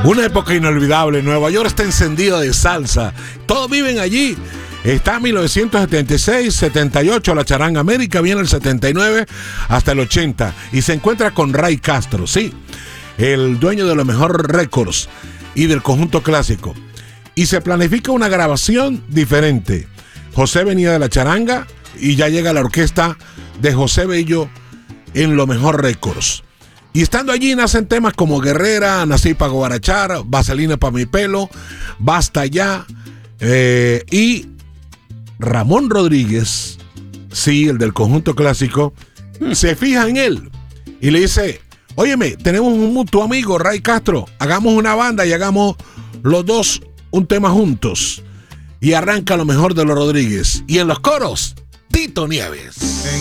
Una época inolvidable. Nueva York está encendida de salsa. Todos viven allí. Está 1976, 78 la charanga América, viene el 79 hasta el 80 y se encuentra con Ray Castro, sí, el dueño de los mejores récords y del conjunto clásico. Y se planifica una grabación diferente. José venía de la charanga y ya llega la orquesta de José Bello en Lo Mejor Records. Y estando allí nacen temas como Guerrera, Nací pa' guarachar, Vaselina pa' mi pelo, Basta ya, y Ramón Rodríguez, sí, el del conjunto clásico, se fija en él y le dice: óyeme, tenemos un mutuo amigo, Ray Castro, hagamos una banda y hagamos los dos un tema juntos. Y arranca Lo Mejor de los Rodríguez. Y en los coros, Tito Nieves. En